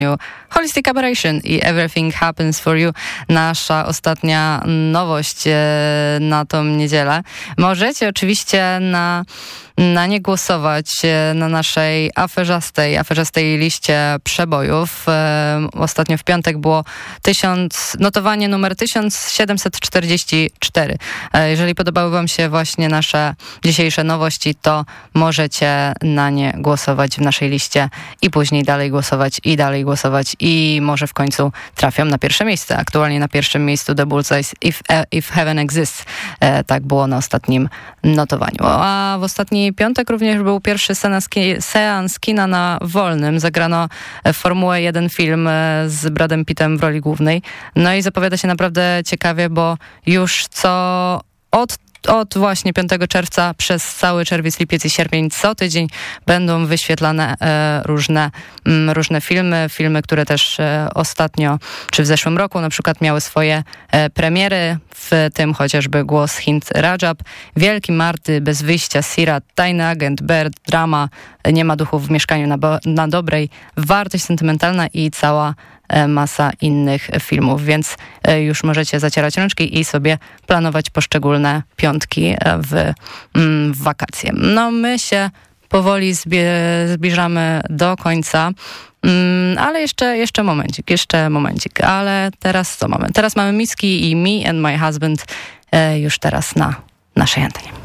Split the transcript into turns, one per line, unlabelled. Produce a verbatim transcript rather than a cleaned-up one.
Holistic Aberration i Everything Happens for You, nasza ostatnia nowość na tą niedzielę. Możecie oczywiście na, na nie głosować na naszej aferzastej, aferzastej liście przebojów. Ostatnio w piątek było tysiąc, notowanie numer tysiąc siedemset czterdzieści cztery. Jeżeli podobały wam się właśnie nasze dzisiejsze nowości, to możecie na nie głosować w naszej liście i później dalej głosować i dalej głosować i może w końcu trafią na pierwsze miejsce. Aktualnie na pierwszym miejscu The Bullseyes If, If Heaven Exists. E, tak było na ostatnim notowaniu. A w ostatni piątek również był pierwszy seans, seans kina na wolnym. Zagrano w Formułę jeden film z Bradem Pittem w roli głównej. No i zapowiada się naprawdę ciekawie, bo już co od Od właśnie piątego czerwca przez cały czerwiec, lipiec i sierpień co tydzień będą wyświetlane e, różne, m, różne filmy, filmy, które też e, ostatnio, czy w zeszłym roku na przykład miały swoje e, premiery, w tym chociażby Głos Hind Rajab, Wielki Marty, Bez wyjścia, Sirat, Tajny Agent, Bird, Drama, Nie ma duchów w mieszkaniu na, bo, na dobrej, Wartość sentymentalna i cała masa innych filmów, więc już możecie zacierać rączki i sobie planować poszczególne piątki w, w wakacje. No my się powoli zbie- zbliżamy do końca, ale jeszcze, jeszcze momencik, jeszcze momencik, ale teraz co mamy? Teraz mamy Miski i Me and My Husband już teraz na naszej antenie.